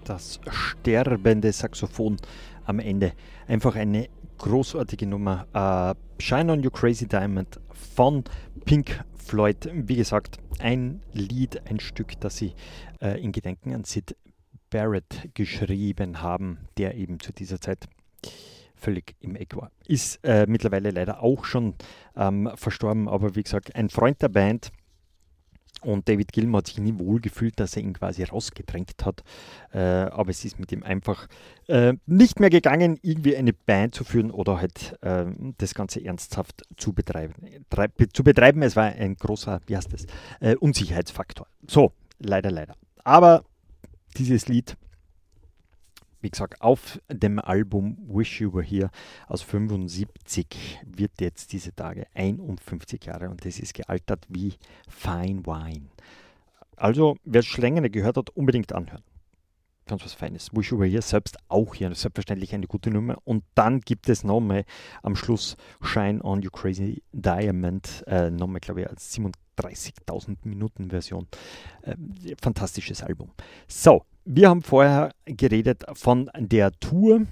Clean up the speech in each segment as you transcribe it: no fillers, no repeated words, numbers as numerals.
das sterbende Saxophon am Ende. Einfach eine großartige Nummer. Shine on You Crazy Diamond von Pink Floyd. Wie gesagt, ein Lied, ein Stück, das sie in Gedenken an Syd Barrett geschrieben haben, der eben zu dieser Zeit völlig im Eck war. Ist mittlerweile leider auch schon verstorben, aber wie gesagt, ein Freund der Band. Und David Gilmour hat sich nie wohl gefühlt, dass er ihn quasi rausgedrängt hat. Aber es ist mit ihm einfach nicht mehr gegangen, irgendwie eine Band zu führen oder halt das Ganze ernsthaft zu betreiben. Es war ein großer, Unsicherheitsfaktor. So, leider. Aber dieses Lied, wie gesagt, auf dem Album Wish You Were Here aus 75 wird jetzt diese Tage 51 Jahre und das ist gealtert wie Fine Wine. Also, wer es schon länger nicht gehört hat, unbedingt anhören. Ganz was Feines. Wish You Were Here selbst auch hier, selbstverständlich eine gute Nummer. Und dann gibt es nochmal am Schluss Shine on You Crazy Diamond, nochmal, glaube ich, als 37.000 Minuten Version. Fantastisches Album. So, wir haben vorher geredet von der Tour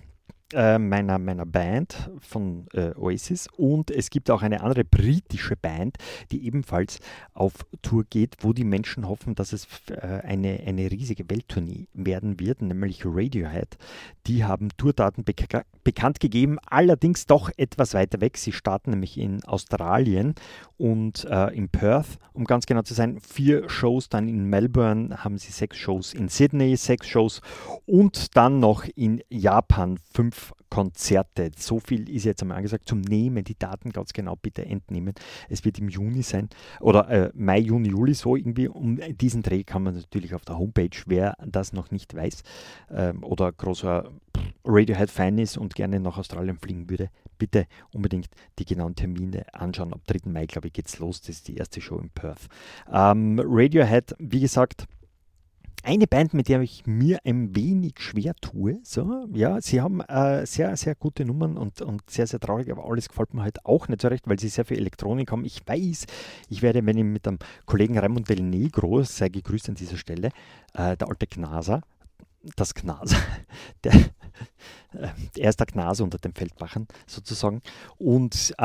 meiner Band von Oasis und es gibt auch eine andere britische Band, die ebenfalls auf Tour geht, wo die Menschen hoffen, dass es eine riesige Welttournee werden wird, nämlich Radiohead. Die haben Tourdaten bekannt gegeben, allerdings doch etwas weiter weg. Sie starten nämlich in Australien und in Perth, um ganz genau zu sein, 4 Shows, dann in Melbourne haben sie 6 Shows, in Sydney 6 Shows und dann noch in Japan 5 Konzerte. So viel ist jetzt einmal angesagt. Zum Nehmen, die Daten ganz genau bitte entnehmen. Es wird im Juni sein oder Mai, Juni, Juli, so irgendwie. Um diesen Dreh kann man natürlich auf der Homepage, wer das noch nicht weiß oder großer Radiohead-Fan ist und gerne nach Australien fliegen würde, bitte unbedingt die genauen Termine anschauen. Ab 3. Mai, glaube ich, geht's los. Das ist die erste Show in Perth. Radiohead, wie gesagt, eine Band, mit der ich mir ein wenig schwer tue. So, ja, sie haben sehr, sehr gute Nummern und sehr, sehr traurig, aber alles gefällt mir halt auch nicht so recht, weil sie sehr viel Elektronik haben. Ich weiß, ich werde, wenn ich mit dem Kollegen Raimund Del Negro, sei gegrüßt an dieser Stelle, der alte Knaser, er ist der Knase unter den Feldbachern sozusagen und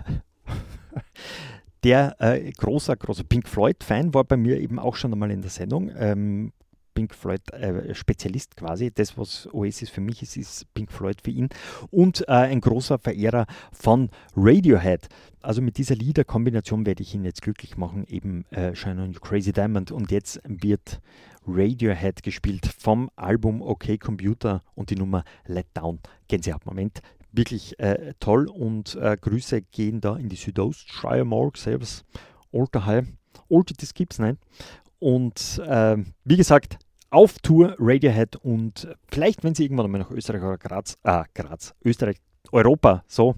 der großer Pink Floyd-Fan war bei mir eben auch schon einmal in der Sendung. Pink Floyd Spezialist quasi. Das, was Oasis für mich ist Pink Floyd für ihn. Und ein großer Verehrer von Radiohead. Also mit dieser Liederkombination werde ich ihn jetzt glücklich machen, eben Shine on You Crazy Diamond. Und jetzt wird Radiohead gespielt vom Album OK Computer und die Nummer Let Down. Gänsehautmoment. Wirklich toll und Grüße gehen da in die Südostshire Morgue, selbst Alterheim. das gibt's nicht. Und wie gesagt, auf Tour Radiohead und vielleicht, wenn sie irgendwann mal nach Österreich oder Österreich, Europa, so,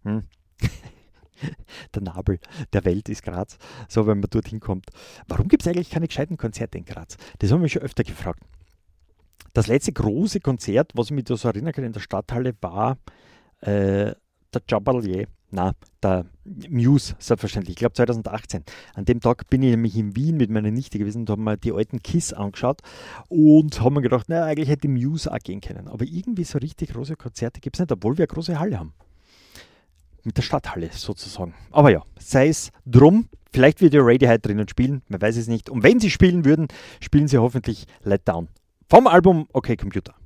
der Nabel der Welt ist Graz, so, wenn man dorthin kommt. Warum gibt es eigentlich keine gescheiten Konzerte in Graz? Das haben wir schon öfter gefragt. Das letzte große Konzert, was ich mich da so erinnern kann in der Stadthalle, war der Jabalier. Der Muse, selbstverständlich. Ich glaube 2018. An dem Tag bin ich nämlich in Wien mit meiner Nichte gewesen und haben mir die alten Kiss angeschaut und haben mir gedacht, eigentlich hätte Muse auch gehen können. Aber irgendwie so richtig große Konzerte gibt es nicht, obwohl wir eine große Halle haben. Mit der Stadthalle sozusagen. Aber ja, sei es drum. Vielleicht wird ja Radiohead drinnen spielen, man weiß es nicht. Und wenn sie spielen würden, spielen sie hoffentlich Let Down. Vom Album OK Computer.